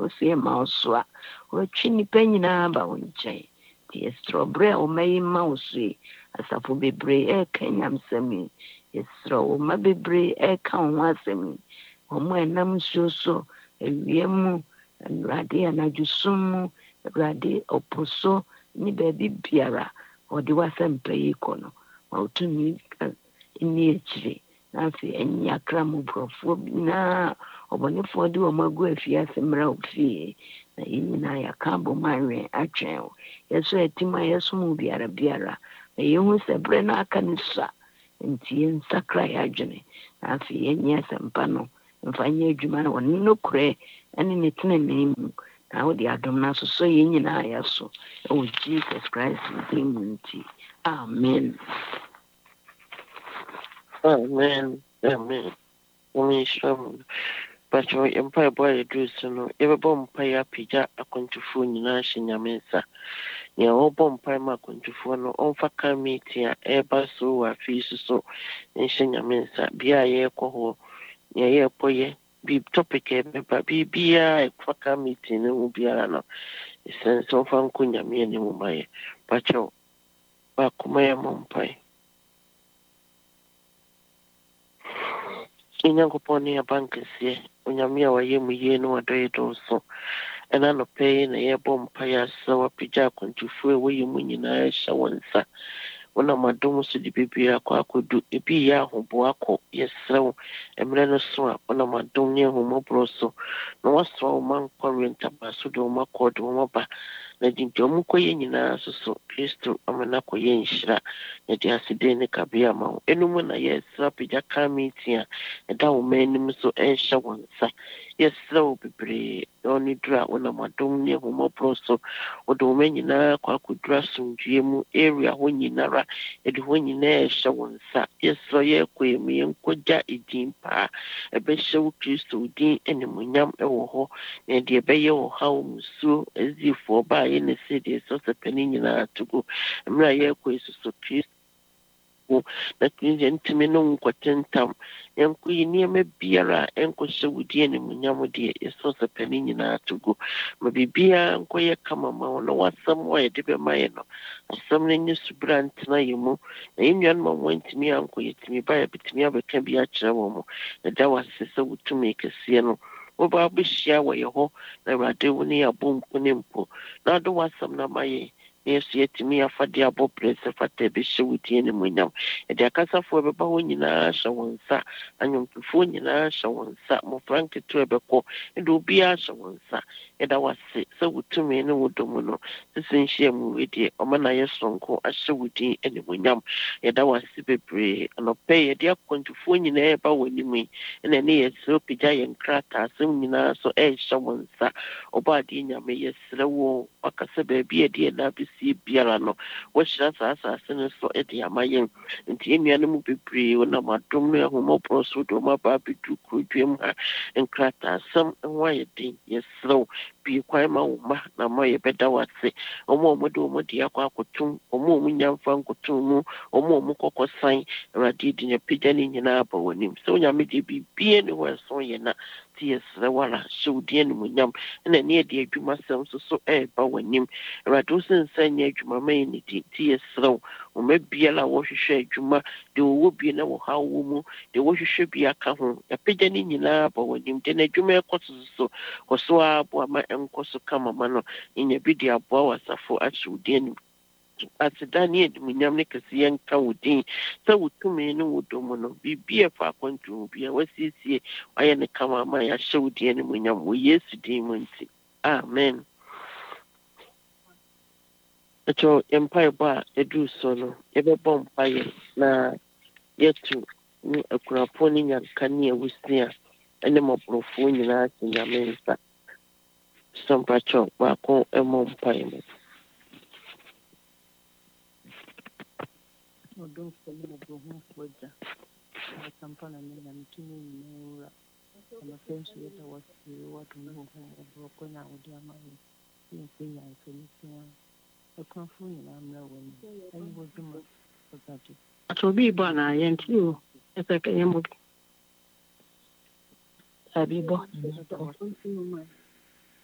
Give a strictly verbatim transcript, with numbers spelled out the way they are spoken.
osie mauswa ochini penyi na ba wonche ti estrobre o mai mausi asafu bebre e kenyam semi esro o ma bebre e kan wasemi o mo enam soso ewiemu rade anadwusum rade oposo ni bebi biara o di wasempe ikono o tumi ni echire na fi enya kramu brofo na obonefo de o magu afia semra ofi na yini na ya kambo manwe atwen yeso etima yeso mu biara biara na yehu sebre na aka nisa nti nsakra ya adwene na fi enya sempa no mfanye adwuma na wonno kure ene ne tena nemu na wo de adom na so so yenyi na ya so o Jesus Christ nti amen. Amen. Amen. Amen. Shalom. But your empire boy do so no. Ever bomb paya pija a contrifu na shinyamensa. Nya o bomb paya ma contrifu no on fa kamitia eba so a fees so in shinyamensa. Bia ye ko nya ye poye. Be topic e ba bi bia e fa kamiti no bia no. Sense of ankunya me ni mu maye. But your ba kuma ya mompai. Inyankopɔn ne abankɛseɛ onyame a wayɛ mu yie no wadɔyɛ dɔɔso ɛna nɔpɛ yi na yɛbɔ mpaeɛ asɛ wapagya akwantufoɔ a wɔyɛ mu nyinaa hyɛ wɔn nsa wonam adom so de bebree akɔ akɔdu ebi yɛ ahoboa akɔ yɛserɛ wo mmerɛ no so a wonam adom ne ahomɔborɔ so na wasoma wo ma nkɔre ntabaa so de wo ma kɔɔ de wo ma ba na de nti ɔmo kɔyɛ nyinaa so so kristo amana kɔyɛ nhyira na de asede ne kabea ma wo ɛno mu na yɛserɛ apagya ka meeting a ɛda wo ma anim so ɛnhyɛ wɔn nsa yɛserɛ wo bebree na ɔno duru a wonam adom ne ahomɔborɔ so wode wo ma nyinaa kɔ akɔduru asomdwoeɛ mu area hɔ nyinara ɛde hɔ nyinaa ɛhyɛ wɔn nsa yɛserɛ yɛkɔ mu yɛnkɔgya edin paa ɛbɛhyɛ wo kristo wo din animuonyam ɛwɔ hɔ na ɛde ɛbɛyɛ wɔ ha wo musuo azifoɔ ba a yɛne sɛ deɛ ɛsɛ sɛ pani nyinaa to go mmerɛ a yɛkɔ yi soso kristo na kristo ntumi no nkɔtentam yɛnkɔ yi nneɛma biara a ɛnkɔhyɛ wo din animuonyam deɛ ɛsɛ sɛ pani nyinaa to go ma biribiara nkɔyɛ kama ma wo na wasɛm a yɛde bɛma yɛ no asɛm no nyɛ subra ntena yɛ mu na yɛnnuanom a wɔntumi ankɔ yɛtumi ba yɛbɛtumi abɛka bi akyerɛ wɔ mo na da wase sɛ wotumi kɛseɛ no woba abɛhyia wɔ yɛ hɔ na awurade wo ne yɛabɔ mpo ne mpo na ade wasɛm no ma yɛ na yɛso yɛtumi afa de abɔ berɛ sɛ fata ɛbɛhyɛ wo din animuonyam ɛde akasafoɔ ɛbɛba hɔ nyinaa hyɛ wɔn nsa anwomtofoɔ nyinaa hyɛ wɔn nsa mmɔfra nketewa ɛbɛkɔ ɛde obiara hyɛ wɔn nsa ɛda wase sɛ wotumi ne wo dɔ mu no sesɛ nhyia mu wei deɛ ɔma na yɛ sonko ahyɛ wo din animuonyam yɛda wase bebree anɔpɛ yɛde akwantufoɔ nyinaa ɛba wɔ anim yi ɛna ɛne yɛsrɛ pagya yɛn krataa asɛm nyinaa so ɛrehyɛ wɔn nsa ɔbaadeɛ nyame yɛsrɛ wo wakasa baabi yɛde yɛn abɛsie biara no wɔhyira saa asase no so ɛde ama yɛn nti yɛnnua no mu bebree wɔnam adom no ahomɔborɔ so de ɔma baa bɛduru kurodua mu ha nkrataa asɛm ho ayɛ den yɛsrɛ wo bie kwan ma wo ma na ma yɛbɛda wase ɔmo a ɔmode ɔmo de akɔ akɔtom ɔmo a ɔmo nyamfa nkotom mu ɔmo a ɔmo kɔkɔ san awurade de ne pagya ne nyinaa ba w'anim sɛ onyame de biribia ne hɔ ɛso yɛ na te yɛsrɛ wara hyɛ wo din animuonyam ɛna ne yɛde adwumasɛm so so ɛɛba w'anim awurade wo sɛ nsa nyɛ adwuma ma yɛ ne din te yɛsrɛ wo ɔma biara a wɔhwehwɛ adwuma de wɔwɔ bie na wɔhaw wɔ mu de wɔhwehwɛ bi aka ho yɛpagya ne nyinaa ba w'anim de n'adwuma ɛkɔ so so kɔ so aboa ma ɛnkɔ so kama ma no ɛnya bi de aboa wɔ asafo ahyɛ wo din anim aseda ne animuonyam ne kɛseɛ nka wo din sɛ wo tumi ne wo dɔ mu no biribi ɛfa akwantu mu bia wasiesie wayɛ ne kama ma yɛahyɛ wo din animuonyam wɔ yesu din mu nti amen ɛkyɛ yɛmpaebɔ a ɛduru so no yɛbɛbɔ mpaeɛ na yɛtu ne akunafo ne nyanka ne awusia ɛne mmɔborɔfoɔ nyinaa te nyame nsa sɛmpakyɛ baako ɛmmɔ mpaeɛ mu Odonfo ne mmɔborɔhufoɔ agya asampa na ne nyame tumi nyinaa wura ɛmɔsɛ nso yɛda wɔsere wɔadom ho ho ɔborɔkɔ na wode ama yɛ yɛmfɛ nyanka ne sia akunafo nyinaa mmra wɔ ni ɛne wɔdwuma ɔgade ato bi bɔ na yɛnti o ɛsɛ ka yɛmmɔ bi abi bɔ